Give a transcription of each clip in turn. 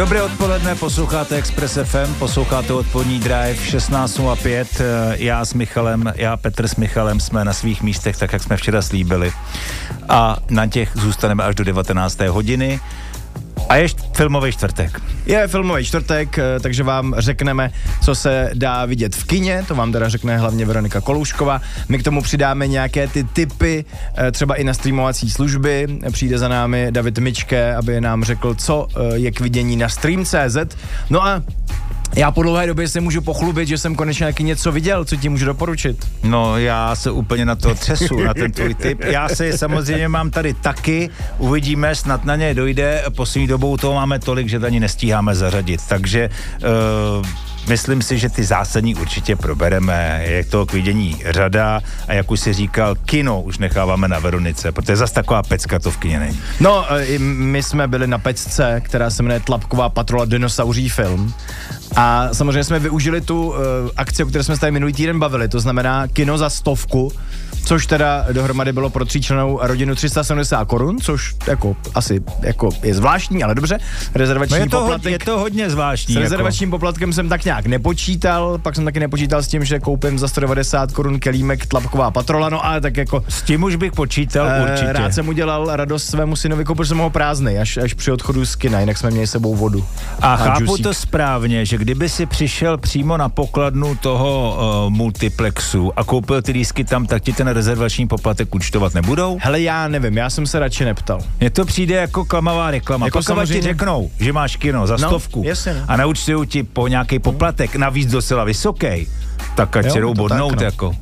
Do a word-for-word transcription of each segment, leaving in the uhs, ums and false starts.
Dobré odpoledne, posloucháte Express F M, posloucháte odpolední Drive šestnáct nula pět, já s Michalem, já Petr s Michalem jsme na svých místech, tak jak jsme včera slíbili, a na těch zůstaneme až do devatenácté hodiny. A je filmový čtvrtek. Je filmový čtvrtek, takže vám řekneme, co se dá vidět v kině, to vám teda řekne hlavně Veronika Koloušková. My k tomu přidáme nějaké ty tipy, třeba i na streamovací služby. Přijde za námi David Mičke, aby nám řekl, co je k vidění na stream tečka cé zet. No a já po dlouhé době se můžu pochlubit, že jsem konečně taky něco viděl, co ti můžu doporučit. No, já se úplně na to třesu, na ten tvůj tip. Já se samozřejmě mám tady taky, uvidíme, snad na ně dojde. Poslední dobou toho máme tolik, že ani nestíháme zařadit, takže uh, myslím si, že ty zásadní určitě probereme. Je to k vidění řada a jak už si říkal, kino už necháváme na Veronice, protože zas taková pecka to v kině není. No, i my jsme byli na pecce, která se jmenuje Tlapková patrola, dinosauří film. A samozřejmě jsme využili tu uh, akci, o které jsme se tady minulý týden bavili, to znamená kino za stovku, což teda dohromady bylo pro tříčlennou rodinu tři sta sedmdesát korun, což jako asi jako je zvláštní, ale dobře. Rezervační no je to poplatek. Hodně, je to hodně zvláštní. S jako. rezervačním poplatkem jsem tak nějak nepočítal, pak jsem taky nepočítal s tím, že koupím za sto devadesát korun kelímek Tlapková patrola, no ale tak jako... S tím už bych počítal uh, určitě. Rád jsem udělal radost svému synovi, koupil jsem ho prázdnej, až, až při odchodu z kina, jinak jsme měli sebou vodu. A, a chápu džusík. To správně, že kdyby si přišel přímo na pokladnu toho uh, multiplexu a koupil ty lístky tam, tak ti ten rezervační poplatek účtovat nebudou? Hele, já nevím, já jsem se radši neptal. Mně to přijde jako klamavá reklama. Jako Pak samozřejmě... ti řeknou, že máš kino za no, stovku jasně, no. A naúčtují ti po nějaký poplatek, navíc docela vysoký, tak ať jo, se jdou bodnout, no. jako.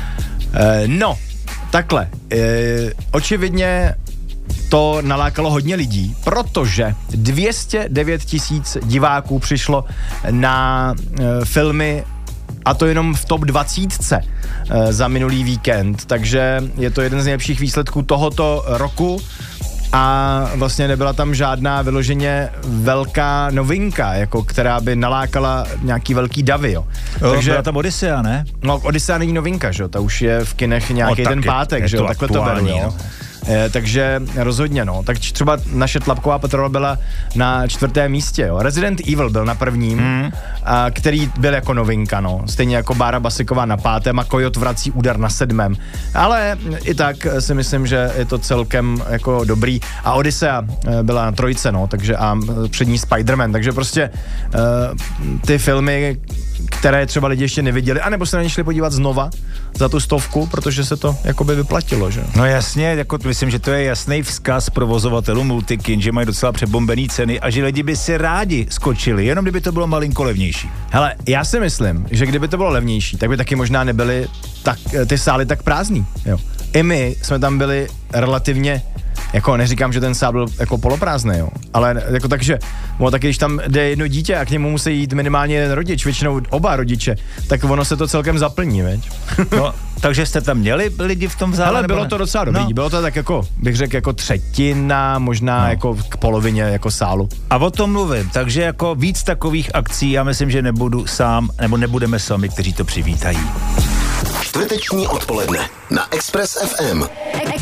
E, no, takhle. E, očividně to nalákalo hodně lidí, protože dvě stě devět tisíc diváků přišlo na e, filmy, a to jenom v top dvacítce e, za minulý víkend, takže je to jeden z nejlepších výsledků tohoto roku a vlastně nebyla tam žádná vyloženě velká novinka, jako která by nalákala nějaký velký davy, jo. jo takže byla tam Odyssea, ne? No, Odyssea není novinka, že jo, ta už je v kinech nějaký no, ten pátek, že jo, takhle to beru, jo. No. E, takže rozhodně, no. Tak třeba naše Tlapková patrola byla na čtvrtém místě, jo. Resident Evil byl na prvním, mm. a, který byl jako novinka, no. Stejně jako Bára Basiková na pátém a Kojot vrací úder na sedmém. Ale i tak si myslím, že je to celkem jako dobrý. A Odyssea byla na trojce, no, takže a před ní Spider-Man, takže prostě uh, ty filmy, které třeba lidi ještě neviděli, anebo se na ně šli podívat znova za tu stovku, protože se to jakoby vyplatilo, že? No jasně, jako myslím, že to je jasný vzkaz provozovatelů multikin, že mají docela přebombený ceny a že lidi by si rádi skočili, jenom kdyby to bylo malinko levnější. Hele, já si myslím, že kdyby to bylo levnější, tak by taky možná nebyly tak, ty sály tak prázdný, jo. I my jsme tam byli relativně, jako neříkám, že ten sál byl jako poloprázdný, jo, ale jako takže, no, taky když tam jde jedno dítě a k němu musí jít minimálně jeden rodič, většinou oba rodiče, tak ono se to celkem zaplní, veď? No, takže jste tam měli lidi v tom zále? Ale bylo to docela dobrý, no. Bylo to tak jako, bych řekl, jako třetina, možná no. jako k polovině jako sálu. A o tom mluvím, takže jako víc takových akcí, já myslím, že nebudu sám, nebo nebudeme sami, kteří to přivítají. Čtvrteční odpoledne na Express F M.